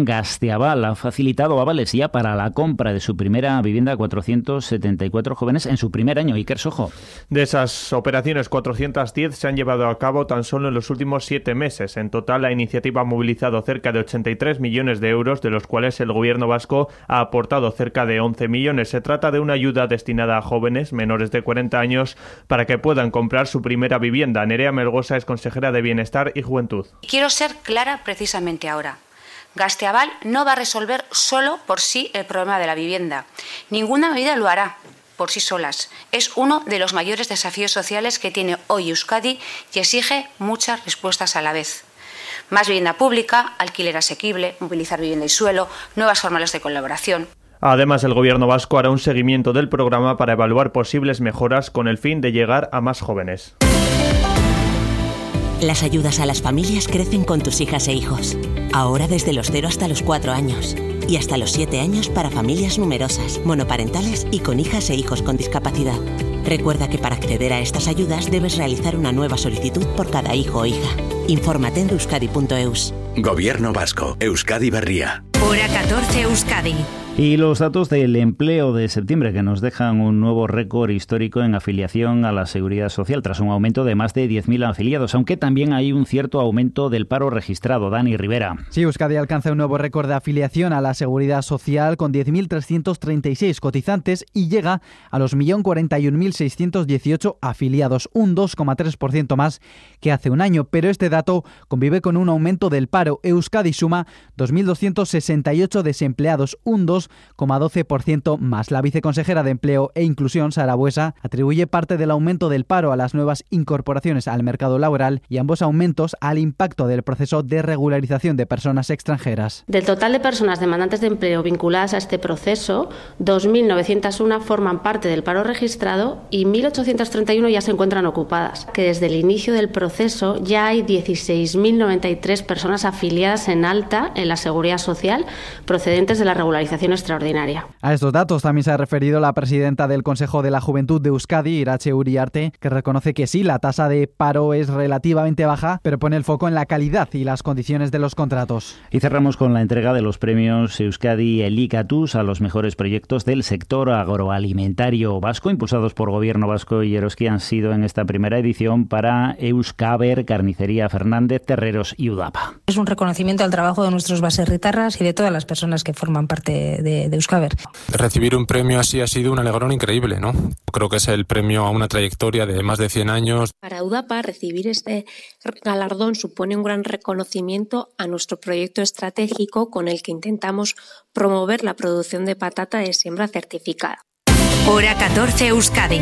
Gasteaval ha facilitado avales ya para la compra de su primera vivienda a 474 jóvenes en su primer año. Iker Sojo. De esas operaciones, 410 se han llevado a cabo tan solo en los últimos 7 meses. En total, la iniciativa ha movilizado cerca de 83 millones de euros, de los cuales el gobierno vasco ha aportado cerca de 11 millones. Se trata de una ayuda destinada a jóvenes menores de 40 años para que puedan comprar su primera vivienda. Nerea Melgosa es consejera de Bienestar y Juventud. Quiero ser clara precisamente ahora. Gasteaval no va a resolver solo por sí el problema de la vivienda. Ninguna medida lo hará por sí solas. Es uno de los mayores desafíos sociales que tiene hoy Euskadi y exige muchas respuestas a la vez. Más vivienda pública, alquiler asequible, movilizar vivienda y suelo, nuevas fórmulas de colaboración. Además, el gobierno vasco hará un seguimiento del programa para evaluar posibles mejoras con el fin de llegar a más jóvenes. Las ayudas a las familias crecen con tus hijas e hijos. Ahora desde los 0 hasta los 4 años. Y hasta los 7 años para familias numerosas, monoparentales y con hijas e hijos con discapacidad. Recuerda que para acceder a estas ayudas debes realizar una nueva solicitud por cada hijo o hija. Infórmate en euskadi.eus. Gobierno vasco. Euskadi Berria. Hora 14 Euskadi. Y los datos del empleo de septiembre que nos dejan un nuevo récord histórico en afiliación a la Seguridad Social tras un aumento de más de 10.000 afiliados, aunque también hay un cierto aumento del paro registrado. Dani Rivera. Sí, Euskadi alcanza un nuevo récord de afiliación a la Seguridad Social con 10.336 cotizantes y llega a los 1.041.618 afiliados, un 2,3% más que hace un año, pero este dato convive con un aumento del paro. Euskadi suma 2.268 desempleados, un 2,12% más. La viceconsejera de Empleo e Inclusión, Sara Buesa, atribuye parte del aumento del paro a las nuevas incorporaciones al mercado laboral y ambos aumentos al impacto del proceso de regularización de personas extranjeras. Del total de personas demandantes de empleo vinculadas a este proceso, 2.901 forman parte del paro registrado y 1.831 ya se encuentran ocupadas, que desde el inicio del proceso ya hay 16.093 personas afiliadas en alta en la Seguridad Social procedentes de la regularización extraordinaria. A estos datos también se ha referido la presidenta del Consejo de la Juventud de Euskadi, Irache Uriarte, que reconoce que sí, la tasa de paro es relativamente baja, pero pone el foco en la calidad y las condiciones de los contratos. Y cerramos con la entrega de los premios Euskadi Elikatus a los mejores proyectos del sector agroalimentario vasco, impulsados por Gobierno Vasco y Eroski. Han sido en esta primera edición para Euskaber, Carnicería Fernández, Terreros y Udapa. Es un reconocimiento al trabajo de nuestros baserritarras y de todas las personas que forman parte de Euskaber. Recibir un premio así ha sido un alegrón increíble, ¿no? Creo que es el premio a una trayectoria de más de 100 años. Para Udapa, recibir este galardón supone un gran reconocimiento a nuestro proyecto estratégico con el que intentamos promover la producción de patata de siembra certificada. Hora 14 Euskadi.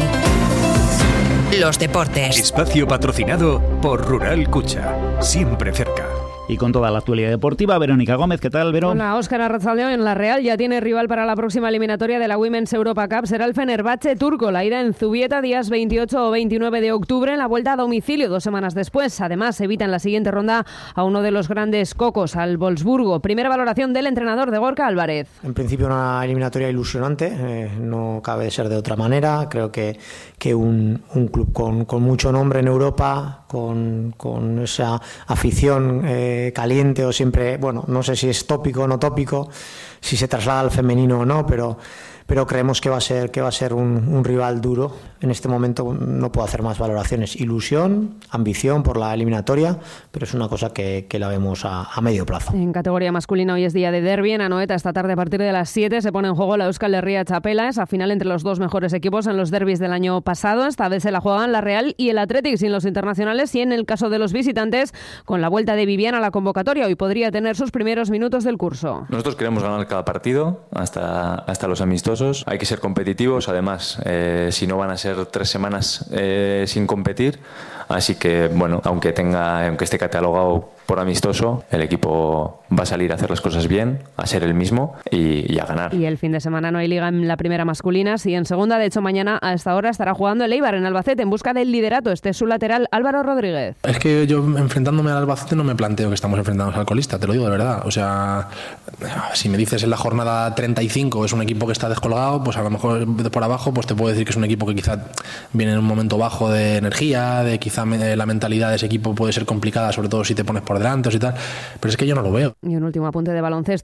Los deportes. Espacio patrocinado por Rural Cucha. Siempre cerca. Y con toda la actualidad deportiva, Verónica Gómez, ¿qué tal, Vero? Hola, Óscar Arrazaldeo. En la Real ya tiene rival para la próxima eliminatoria de la Women's Europa Cup. Será el Fenerbahce turco. La ida en Zubieta días 28 o 29 de octubre, en la vuelta a domicilio 2 semanas después. Además, evita en la siguiente ronda a uno de los grandes cocos, al Wolfsburgo. Primera valoración del entrenador de Gorka Álvarez. En principio una eliminatoria ilusionante, no cabe ser de otra manera. Creo que un club con mucho nombre en Europa, con esa afición caliente o siempre, bueno, no sé si es tópico o no tópico, si se traslada al femenino o no, pero creemos que va a ser un rival duro. En este momento no puedo hacer más valoraciones. Ilusión, ambición por la eliminatoria, pero es una cosa que la vemos a medio plazo. En categoría masculina hoy es día de derbi. En Anoeta esta tarde a partir de las 7 se pone en juego la Euskal Herria Txapela, esa final entre los dos mejores equipos en los derbis del año pasado. Esta vez se la juegan la Real y el Athletic sin los internacionales, y en el caso de los visitantes con la vuelta de Vivian a la convocatoria. Hoy podría tener sus primeros minutos del curso. Nosotros queremos ganar cada partido hasta los amistosos. Hay que ser competitivos, además, si no van a ser 3 semanas sin competir. Así que, bueno, aunque esté catalogado por amistoso, el equipo va a salir a hacer las cosas bien, a ser el mismo y a ganar. Y el fin de semana no hay liga en la primera masculina, sí en segunda. De hecho, mañana a esta hora estará jugando el Eibar en Albacete en busca del liderato. Este es su lateral, Álvaro Rodríguez. Es que yo, enfrentándome al Albacete, no me planteo que estamos enfrentándonos al colista, te lo digo de verdad. O sea, si me dices en la jornada 35 es un equipo que está descolgado, pues a lo mejor por abajo pues te puedo decir que es un equipo que quizá viene en un momento bajo de energía, de quizá la mentalidad de ese equipo puede ser complicada, sobre todo si te pones por delante y tal, pero es que yo no lo veo. Y un último apunte de baloncesto.